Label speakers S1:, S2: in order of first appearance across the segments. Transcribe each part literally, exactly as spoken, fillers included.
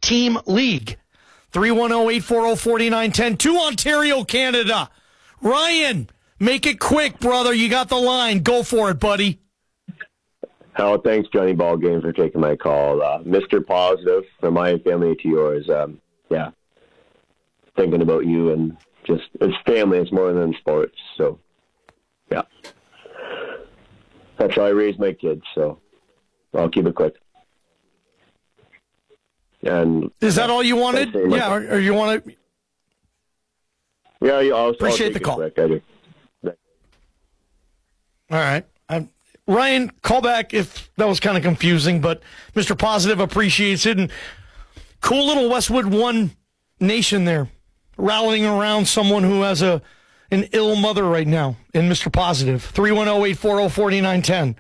S1: six-team league. three one zero, eight four zero, four nine one zero to Ontario, Canada. Ryan, make it quick, brother. You got the line. Go for it, buddy.
S2: Oh, thanks, Johnny Ballgame, for taking my call. Uh, Mister Positive, from my family to yours. Um, yeah, thinking about you, and just, it's family. It's more than sports. So, yeah. That's how I raise my kids, so I'll keep it quick. And
S1: is that all you wanted? Yeah, or, or you want to?
S2: Yeah, you also
S1: appreciate the call. Quick, I do. All right, I'm, Ryan, call back if that was kind of confusing, but Mister Positive appreciates it, and cool little Westwood One nation there, rallying around someone who has a an ill mother right now. In Mister Positive, three one zero, eight four zero, four nine one zero.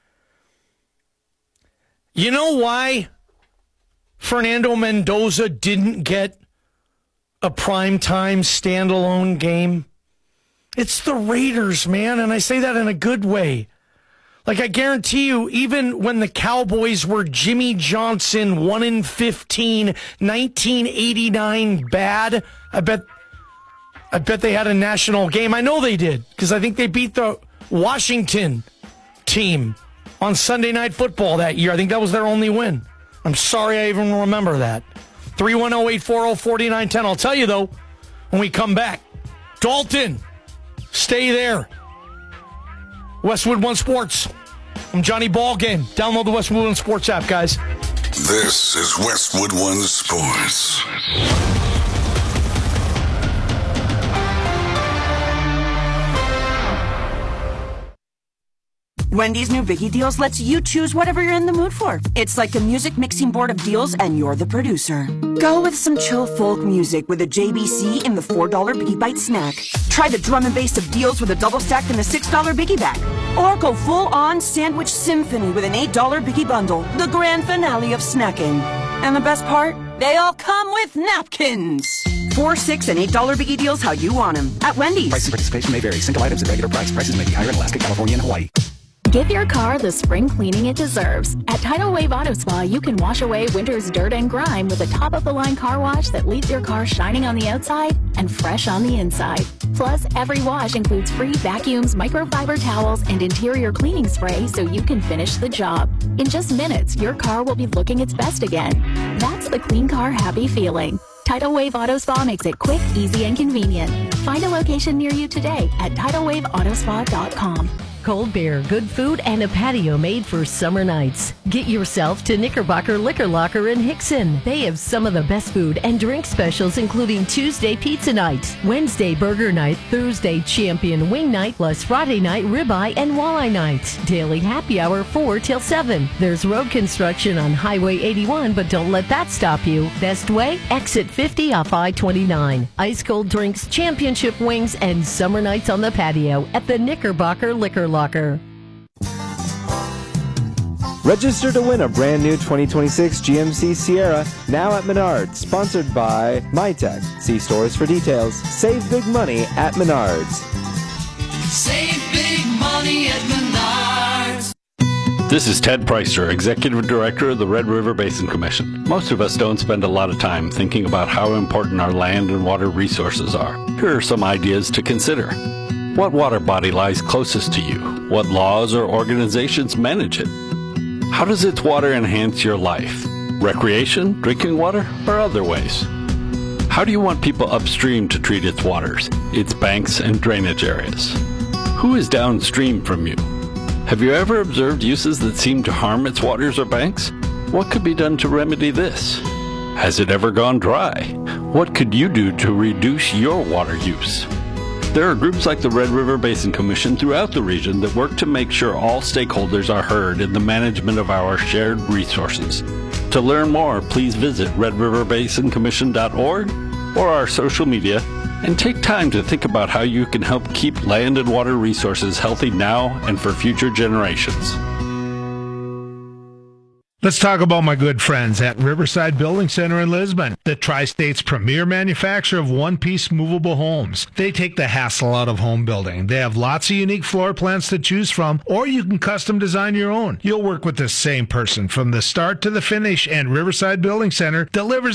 S1: You know why Fernando Mendoza didn't get a primetime standalone game? It's the Raiders, man, and I say that in a good way. Like, I guarantee you, even when the Cowboys were Jimmy Johnson, one in fifteen, nineteen eighty-nine bad, I bet I bet they had a national game. I know they did, because I think they beat the Washington team on Sunday Night Football that year. I think that was their only win. I'm sorry I even remember that. three one zero, eight four zero, four nine one zero. I'll tell you, though, when we come back, Dalton, stay there. Westwood One Sports. I'm Johnny Ballgame. Download the Westwood One Sports app, guys.
S3: This is Westwood One Sports.
S4: Wendy's new Biggie Deals lets you choose whatever you're in the mood for. It's like a music mixing board of deals, and you're the producer. Go with some chill folk music with a J B C in the four dollar Biggie Bite snack. Try the drum and bass of deals with a double stack in the six dollar Biggie Bag. Or go full-on sandwich symphony with an eight dollar Biggie Bundle, the grand finale of snacking. And the best part? They all come with napkins. Four, six, and eight dollar Biggie Deals how you want them. At Wendy's.
S5: Price and participation may vary. Single items at regular price. Prices may be higher in Alaska, California, and Hawaii.
S6: Give your car the spring cleaning it deserves. At Tidal Wave Auto Spa, you can wash away winter's dirt and grime with a top-of-the-line car wash that leaves your car shining on the outside and fresh on the inside. Plus, every wash includes free vacuums, microfiber towels, and interior cleaning spray so you can finish the job. In just minutes, your car will be looking its best again. That's the clean car happy feeling. Tidal Wave Auto Spa makes it quick, easy, and convenient. Find a location near you today at tidal wave auto spa dot com.
S7: Cold beer, good food, and a patio made for summer nights. Get yourself to Knickerbocker Liquor Locker in Hickson. They have some of the best food and drink specials, including Tuesday pizza night, Wednesday burger night, Thursday champion wing night, plus Friday night ribeye and walleye night. Daily happy hour four till seven. There's road construction on Highway eighty-one, but don't let that stop you. Best way? Exit fifty off I twenty-nine. Ice cold drinks, championship wings, and summer nights on the patio at the Knickerbocker Liquor Locker. Locker.
S8: Register to win a brand new twenty twenty-six G M C Sierra now at Menards, sponsored by MyTech. See stores for details. Save big money at Menards.
S9: Save big money at Menards.
S10: This is Ted Preister, Executive Director of the Red River Basin Commission. Most of us don't spend a lot of time thinking about how important our land and water resources are. Here are some ideas to consider. What water body lies closest to you? What laws or organizations manage it? How does its water enhance your life? Recreation, drinking water, or other ways? How do you want people upstream to treat its waters, its banks and drainage areas? Who is downstream from you? Have you ever observed uses that seem to harm its waters or banks? What could be done to remedy this? Has it ever gone dry? What could you do to reduce your water use? There are groups like the Red River Basin Commission throughout the region that work to make sure all stakeholders are heard in the management of our shared resources. To learn more, please visit red river basin commission dot org or our social media and take time to think about how you can help keep land and water resources healthy now and for future generations.
S11: Let's talk about my good friends at Riverside Building Center in Lisbon, the Tri-State's premier manufacturer of one-piece movable homes. They take the hassle out of home building. They have lots of unique floor plans to choose from, or you can custom design your own. You'll work with the same person from the start to the finish, and Riverside Building Center delivers